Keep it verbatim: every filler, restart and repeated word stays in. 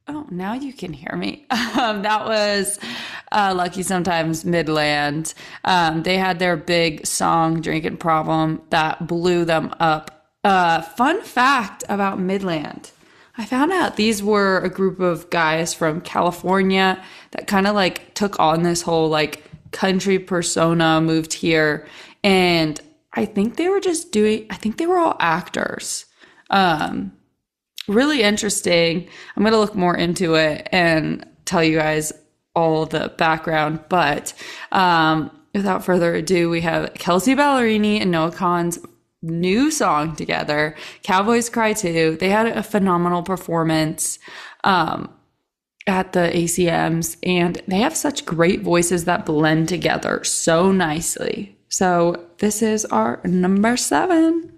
Oh, now you can hear me. Um, that was uh, Lucky Sometimes Midland. Um, they had their big song drinking problem that blew them up. Uh, fun fact about Midland. I found out these were a group of guys from California that kind of like took on this whole like country persona, moved here, and I think they were just doing, I think they were all actors. Um, really interesting. I'm going to look more into it and tell you guys all the background. But um, without further ado, we have Kelsey Ballerini and Noah Kahan's new song together, Cowboys Cry Too. They had a phenomenal performance um, at the A C Ms, and they have such great voices that blend together so nicely. So this is our number seven.